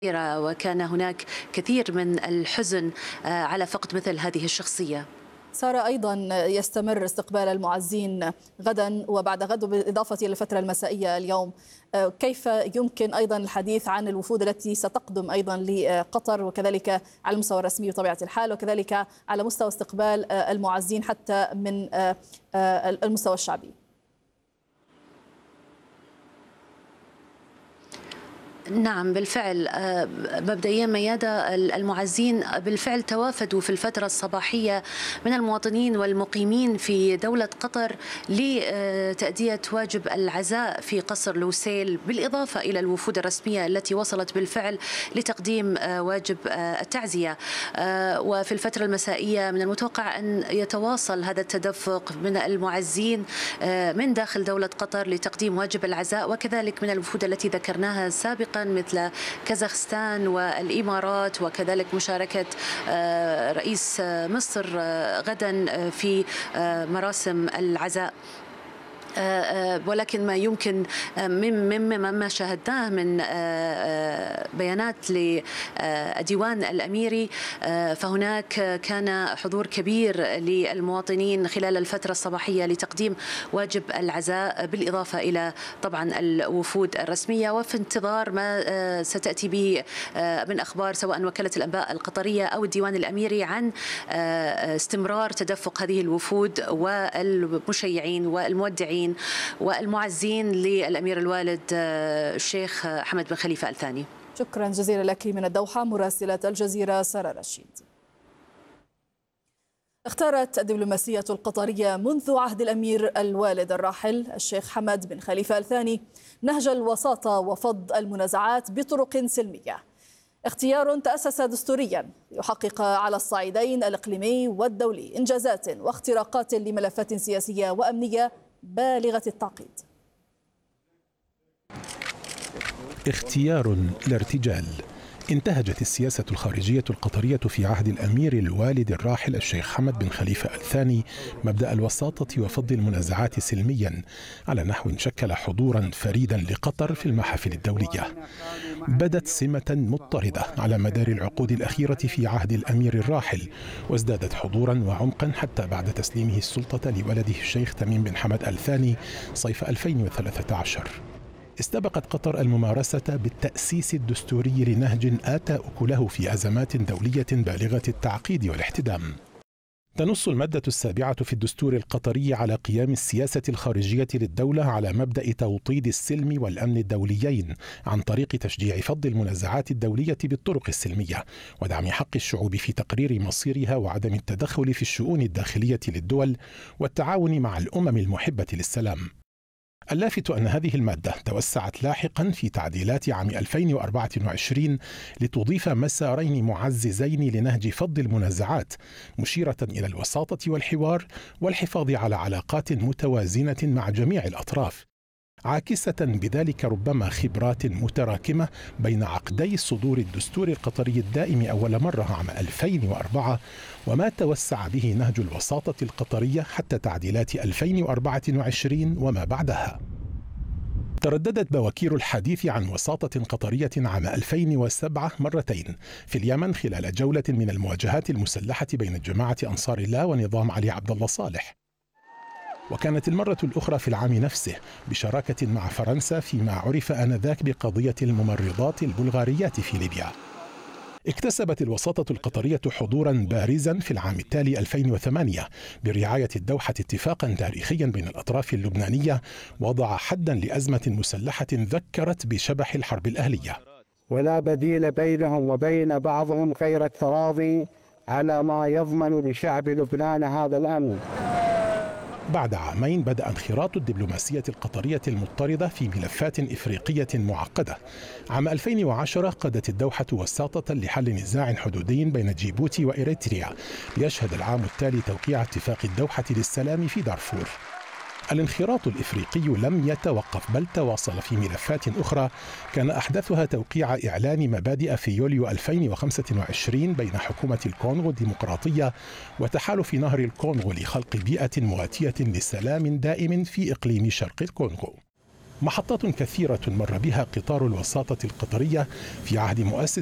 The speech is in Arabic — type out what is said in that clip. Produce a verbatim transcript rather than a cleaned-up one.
وكان هناك كثير من الحزن على فقد مثل هذه الشخصية. سارة، أيضا يستمر استقبال المعزين غدا وبعد غد بالإضافة إلى الفترة المسائية اليوم. كيف يمكن أيضا الحديث عن الوفود التي ستقدم أيضا لقطر، وكذلك على المستوى الرسمي بطبيعة الحال، وكذلك على مستوى استقبال المعزين حتى من المستوى الشعبي؟ نعم بالفعل، مبدئيا ميادة، المعزين بالفعل توافدوا في الفترة الصباحية من المواطنين والمقيمين في دولة قطر لتأدية واجب العزاء في قصر لوسيل، بالإضافة إلى الوفود الرسمية التي وصلت بالفعل لتقديم واجب التعزية. وفي الفترة المسائية من المتوقع أن يتواصل هذا التدفق من المعزين من داخل دولة قطر لتقديم واجب العزاء، وكذلك من الوفود التي ذكرناها سابقا مثل كازاخستان والإمارات، وكذلك مشاركة رئيس مصر غدا في مراسم العزاء. ولكن ما يمكن مما ما شاهدناه من بيانات للديوان الأميري، فهناك كان حضور كبير للمواطنين خلال الفترة الصباحية لتقديم واجب العزاء، بالإضافة إلى طبعا الوفود الرسمية، وفي انتظار ما ستأتي به من أخبار سواء وكالة الأنباء القطرية أو الديوان الأميري عن استمرار تدفق هذه الوفود والمشيعين والمودعين والمعزين للأمير الوالد الشيخ حمد بن خليفة آل ثاني. شكرا جزيلا لك من الدوحة مراسلة الجزيرة سارة رشيد. اختارت الدبلوماسية القطرية منذ عهد الأمير الوالد الراحل الشيخ حمد بن خليفة آل ثاني نهج الوساطة وفض المنازعات بطرق سلمية، اختيار تأسس دستوريا يحقق على الصعيدين الإقليمي والدولي إنجازات واختراقات لملفات سياسية وأمنية بالغة التعقيد. اختيار لا ارتجال. انتهجت السياسة الخارجية القطرية في عهد الأمير الوالد الراحل الشيخ حمد بن خليفة آل ثاني مبدأ الوساطة وفض المنازعات سلميا على نحو شكل حضورا فريدا لقطر في المحافل الدولية. بدت سمة مضطردة على مدار العقود الأخيرة في عهد الأمير الراحل، وازدادت حضورا وعمقا حتى بعد تسليمه السلطة لولده الشيخ تميم بن حمد آل ثاني صيف ألفين وثلاثة عشر. استبقت قطر الممارسة بالتأسيس الدستوري لنهج آتى أكله في أزمات دولية بالغة التعقيد والاحتدام. تنص المادة السابعة في الدستور القطري على قيام السياسة الخارجية للدولة على مبدأ توطيد السلم والأمن الدوليين عن طريق تشجيع فض المنازعات الدولية بالطرق السلمية، ودعم حق الشعوب في تقرير مصيرها، وعدم التدخل في الشؤون الداخلية للدول، والتعاون مع الأمم المحبة للسلام. اللافت أن هذه المادة توسعت لاحقا في تعديلات عام ألفين وأربعة وعشرين لتضيف مسارين معززين لنهج فض المنازعات، مشيرة إلى الوساطة والحوار والحفاظ على علاقات متوازنة مع جميع الأطراف، عاكسة بذلك ربما خبرات متراكمة بين عقدي صدور الدستور القطري الدائم أول مرة عام ألفين وأربعة وما توسع به نهج الوساطة القطرية حتى تعديلات ألفين وأربعة وعشرين وما بعدها. ترددت بواكير الحديث عن وساطة قطرية عام ألفين وسبعة مرتين في اليمن خلال جولة من المواجهات المسلحة بين جماعة أنصار الله ونظام علي عبد الله صالح، وكانت المرة الأخرى في العام نفسه بشراكة مع فرنسا فيما عرف آنذاك بقضية الممرضات البلغاريات في ليبيا. اكتسبت الوساطة القطرية حضورا بارزا في العام التالي ألفين وثمانية برعاية الدوحة اتفاقا تاريخيا بين الأطراف اللبنانية وضع حدا لأزمة مسلحة ذكرت بشبح الحرب الأهلية. ولا بديل بينهم وبين بعضهم غير التراضي على ما يضمن لشعب لبنان هذا الأمن. بعد عامين بدأ انخراط الدبلوماسية القطرية المضطردة في ملفات إفريقية معقدة. عام ألفين وعشرة قادت الدوحة وساطة لحل نزاع حدودي بين جيبوتي وإريتريا، ليشهد العام التالي توقيع اتفاق الدوحة للسلام في دارفور. الانخراط الإفريقي لم يتوقف بل تواصل في ملفات أخرى، كان أحدثها توقيع إعلان مبادئ في يوليو ألفين وخمسة وعشرين بين حكومة الكونغو الديمقراطية وتحالف نهر الكونغو لخلق بيئة مواتية لسلام دائم في إقليم شرق الكونغو. محطات كثيرة مر بها قطار الوساطة القطرية في عهد مؤسس